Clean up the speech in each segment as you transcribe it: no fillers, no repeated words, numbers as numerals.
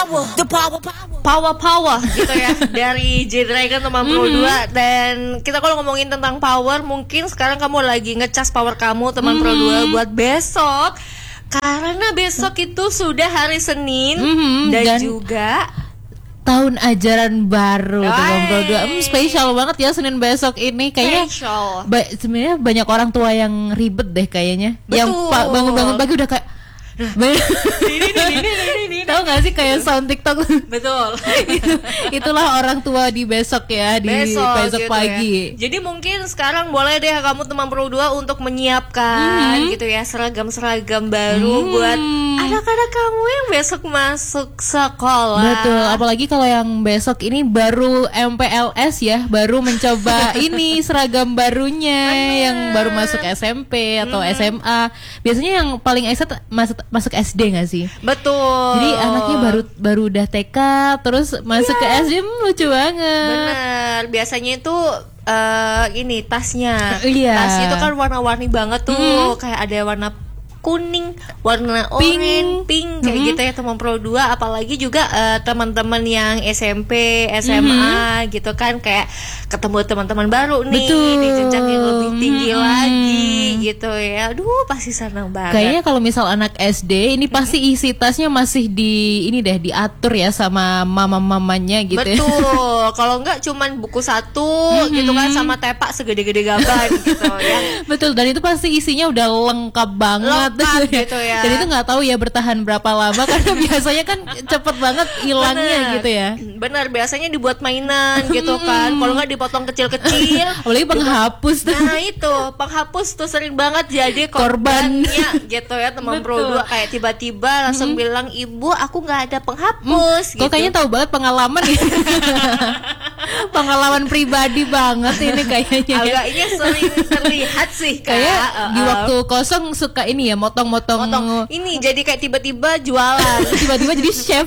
power gitu ya dari G-Dragon teman Pro 2. Dan kita kalau ngomongin tentang power, mungkin sekarang kamu lagi ngecas power kamu teman Pro 2 buat besok, karena besok itu sudah hari Senin dan juga tahun ajaran baru teman Pro 2. Spesial banget ya Senin besok ini. Kayaknya sebenarnya banyak orang tua yang ribet deh kayaknya. Betul. Yang bangun-bangun pagi udah kayak tahu nggak sih kayak sound TikTok. Betul. Itulah orang tua di besok ya, di besok gitu pagi ya. Jadi mungkin sekarang boleh deh kamu teman Pro 2 untuk menyiapkan gitu ya seragam-seragam baru buat anak-anak kamu yang besok masuk sekolah. Betul, apalagi kalau yang besok ini baru MPLS ya, baru mencoba ini seragam barunya yang baru masuk SMP atau SMA. Biasanya yang paling excited masuk SD nggak sih? Betul. Jadi anaknya baru udah TK terus masuk ke SD, lucu banget. Bener. Biasanya itu ini tasnya. Iya. Tasnya itu kan warna-warni banget tuh, kayak ada warna kuning, warna oranye, pink kayak gitu ya teman Pro 2. Apalagi juga teman-teman yang SMP, SMA gitu kan, kayak ketemu teman-teman baru nih di jenjang yang lebih tinggi lagi gitu ya. Aduh, pasti senang banget. Kayaknya kalau misal anak SD ini pasti isi tasnya masih diatur ya sama mama-mamanya gitu. Betul. Kalau enggak cuman buku satu gitu kan sama tepak segede-gede gaban gitu ya. Betul, dan itu pasti isinya udah lengkap banget. Gitu ya. Jadi itu nggak tahu ya bertahan berapa lama karena biasanya kan cepet banget hilangnya gitu ya. Bener, biasanya dibuat mainan gitu kan. Kalau nggak dipotong kecil-kecil. Apalagi penghapus tuh. Nah itu penghapus tuh sering banget jadi korbannya gitu ya teman Pro 2. Kayak tiba-tiba langsung bilang, ibu aku nggak ada penghapus. Kok kayaknya tahu banget pengalaman ya. Pengalaman pribadi banget ini kayaknya. Agaknya sering terlihat sih kayak di waktu kosong suka ini ya motong ini jadi kayak tiba-tiba jualan. Tiba-tiba jadi chef.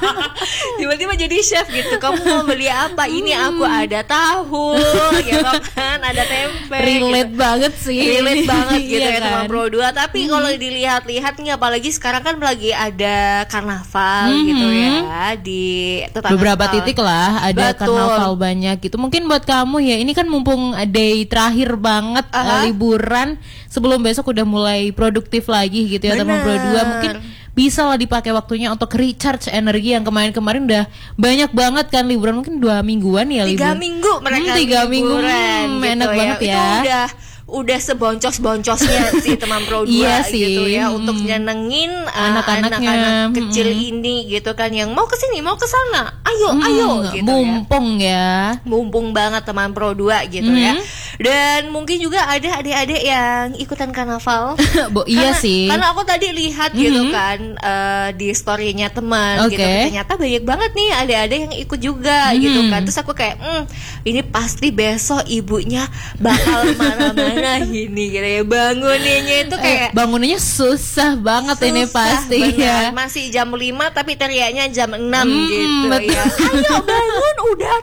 Tiba-tiba jadi chef gitu. Kamu mau beli apa? Ini aku ada tahu ya kan, ada tempe. Relate gitu. Banget sih. Relate banget gitu ya kan? teman Pro 2. Tapi kalau dilihat-lihat nih, apalagi sekarang kan lagi ada karnaval gitu ya di beberapa titik lah ada karnaval banyak gitu. Mungkin buat kamu ya ini kan mumpung day terakhir banget liburan sebelum besok udah mulai produktif lagi gitu ya teman Pro 2. Mungkin bisa lah dipakai waktunya untuk recharge energi yang kemarin-kemarin udah banyak banget kan liburan, mungkin 2 mingguan ya libur. 3 minggu mereka 3 minggu gitu enak banget ya. Itu udah seboncos-boncosnya sih teman Pro 2 iya sih. gitu ya untuk nyenengin anak-anak kecil ini gitu kan, yang mau kesini mau kesana, ayo gitu mumpung ya. Mumpung banget teman Pro 2 gitu ya. Dan mungkin juga ada adik-adik yang ikutan karnaval. Iya sih. Karena aku tadi lihat gitu kan di story-nya teman gitu, ternyata banyak banget nih adik-adik yang ikut juga gitu kan. Terus aku kayak ini pasti besok ibunya bakal marah-marah ini gitu ya. Banguninnya itu kayak bangunannya susah banget ini pasti ya. Masih jam 5 tapi teriaknya jam 6 gitu ya. Ayo bangun udah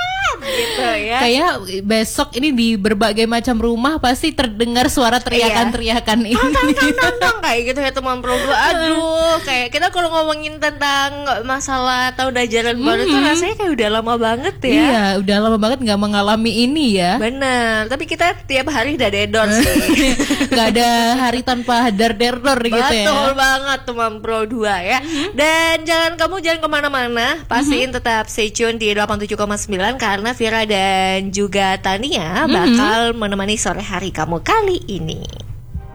gitu ya. Kayak besok ini di berbagai macam rumah pasti terdengar suara teriakan-teriakan ini. Tantang kayak gitu ya teman Pro 2. Aduh, kayak kita kalau ngomongin tentang masalah tahun ajaran baru itu rasanya kayak udah lama banget ya. Iya, udah lama banget nggak mengalami ini ya. Bener, tapi kita tiap hari udah dedor sih. Gak ada hari tanpa dar-der-dor gitu ya. Betul banget teman Pro 2 ya. Dan kamu jangan kemana-mana. Pastiin tetap stay tune di 87,9 karena Vira dan juga Tania bakal menemani sore hari kamu kali ini.